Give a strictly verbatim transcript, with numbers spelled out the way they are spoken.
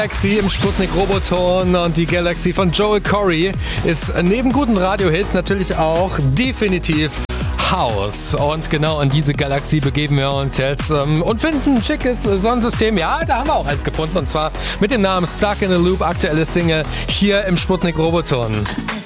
Galaxy im Sputnik Roboton und die Galaxy von Joel Corry ist neben guten Radiohits natürlich auch definitiv House. Und genau in diese Galaxie begeben wir uns jetzt ähm, und finden ein schickes Sonnensystem. Ja, da haben wir auch eins gefunden und zwar mit dem Namen Stuck in a Loop, aktuelle Single hier im Sputnik Roboton.